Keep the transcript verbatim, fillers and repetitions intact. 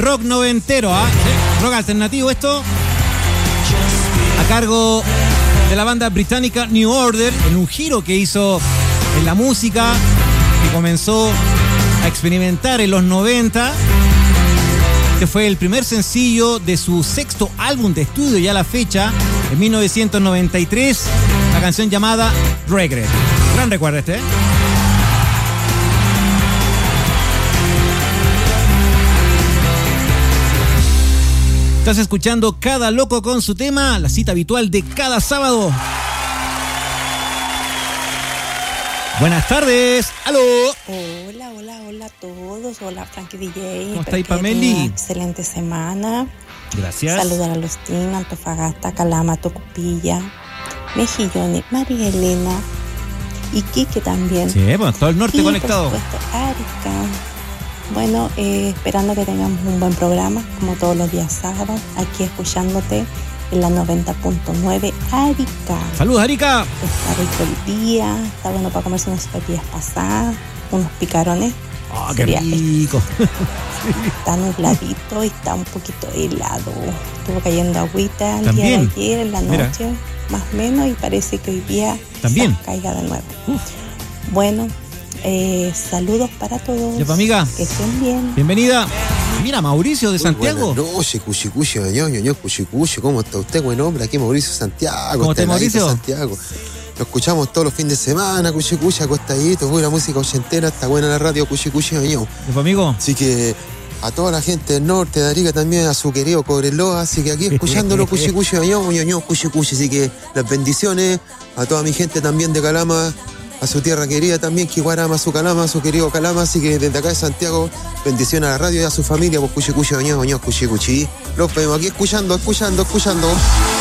rock noventero, ¿ah? ¿eh? Rock alternativo esto, a cargo de la banda británica New Order, en un giro que hizo en la música, que comenzó a experimentar en los noventa. Este fue el primer sencillo de su sexto álbum de estudio ya a la fecha, en mil novecientos noventa y tres, la canción llamada Regret. Gran recuerdo este, ¿eh? Estás escuchando Cada Loco con su tema, la cita habitual de cada sábado. Buenas tardes. ¡Aló! Hola, hola, hola a todos. Hola, Frankie D J. ¿Cómo estáis, Pameli? Excelente semana. Gracias. Saludar a los team, Antofagasta, Calama, Tocopilla, Mejillones, María Elena y Quique también. Sí, bueno, todo el norte y, conectado. Por supuesto, Arica. Bueno, eh, esperando que tengamos un buen programa, como todos los días sábados, aquí escuchándote en la noventa punto nueve Arica. ¡Saludos, Arica! Está rico el día, está bueno para comerse unas tortillas pasadas, unos picarones. ¡Oh, qué rico! Está nubladito y está un poquito helado. Estuvo cayendo agüita el ¿También? día de ayer, en la noche, mira, más o menos, y parece que hoy día ¿también? Caiga de nuevo. Uf. Bueno, eh, saludos para todos. Yepa, amiga. Que estén bien. Bienvenida. Mira, Mauricio de Santiago. No, cuchi, cuchi, ñoño, ño, cuchi, cuchi. ¿Cómo está usted, buen hombre? Aquí Mauricio Santiago. ¿Cómo está, Mauricio? Santiago. Lo escuchamos todos los fines de semana, cuchi, cuchi, acostadito. Buena música ochentera, está buena la radio, cuchi, cuchi, ñoño. Yepa, amigo. Así que a toda la gente del norte de Arica también, a su querido Cobreloa, así que aquí escuchándolo, cuchi, cuchi, ñoño, ñoño, cuchi, cuchi. Así que las bendiciones a toda mi gente también de Calama, a su tierra querida también, Kiwarama, a su Calama, a su querido Calama, así que desde acá de Santiago, bendiciones a la radio y a su familia, pues cuchi, cuchi, ñoño, ñoño, cuchi, cuchi. Los vemos aquí escuchando, escuchando, escuchando.